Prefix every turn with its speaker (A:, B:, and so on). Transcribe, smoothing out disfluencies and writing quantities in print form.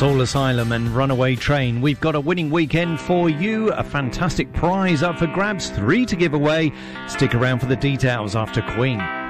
A: Soul Asylum and Runaway Train. We've got a winning weekend for you, a fantastic prize up for grabs, 3 to give away. Stick around for the details after Queen.